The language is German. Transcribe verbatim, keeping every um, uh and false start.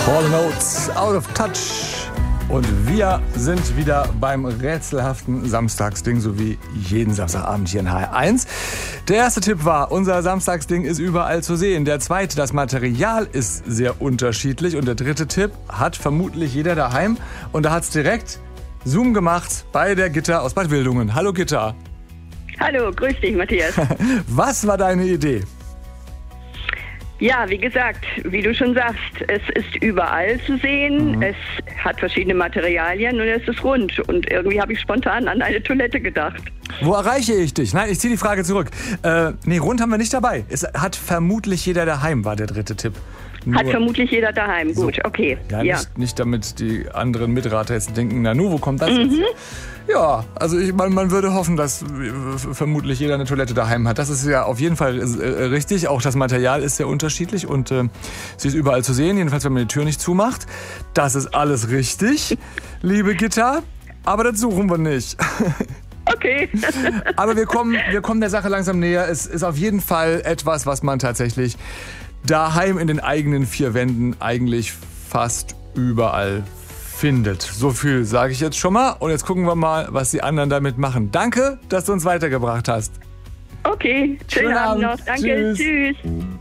Hall and Oates, Out of Touch. Und wir sind wieder beim rätselhaften Samstagsding, so wie jeden Samstagabend hier in H R eins. Der erste Tipp war, unser Samstagsding ist überall zu sehen. Der zweite, das Material ist sehr unterschiedlich. Und der dritte Tipp hat vermutlich jeder daheim. Und da hat es direkt Zoom gemacht bei der Gitta aus Bad Wildungen. Hallo Gitta. Hallo, grüß dich Matthias. Was war deine Idee? Ja, wie gesagt, wie du schon sagst, es ist überall zu sehen, mhm. es hat verschiedene Materialien und es ist rund. Und irgendwie habe ich spontan an eine Toilette gedacht. Wo erreiche ich dich? Nein, ich ziehe die Frage zurück. Äh, nee, rund haben wir nicht dabei. Es hat vermutlich jeder daheim, war der dritte Tipp. Nur hat vermutlich jeder daheim, gut, so. Okay. Ja, ja. Nicht, nicht damit die anderen Mitrater jetzt denken, na nu, wo kommt das mhm. jetzt? Ja, also ich, man, man würde hoffen, dass vermutlich jeder eine Toilette daheim hat. Das ist ja auf jeden Fall äh, richtig. Auch das Material ist sehr unterschiedlich und äh, sie ist überall zu sehen, jedenfalls wenn man die Tür nicht zumacht. Das ist alles richtig, liebe Gitta, aber das suchen wir nicht. Okay. Aber wir kommen, wir kommen der Sache langsam näher. Es ist auf jeden Fall etwas, was man tatsächlich daheim in den eigenen vier Wänden eigentlich fast überall findet. So viel sage ich jetzt schon mal. Und jetzt gucken wir mal, was die anderen damit machen. Danke, dass du uns weitergebracht hast. Okay, schönen, schönen Abend noch. Danke, tschüss. tschüss.